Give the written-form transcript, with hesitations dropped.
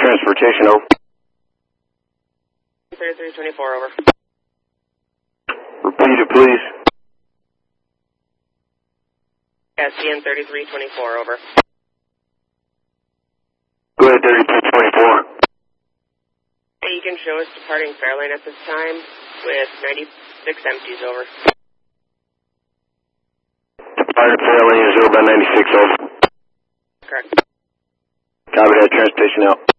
transportation, over. 3324, over. Repeat it, please. Yeah, CN 3324, over. Go ahead, 3324. Hey, you can show us departing Fairlane at this time with 96 empties, over. Departing Fairlane is over by 96, over. Correct. Copy that, transportation out.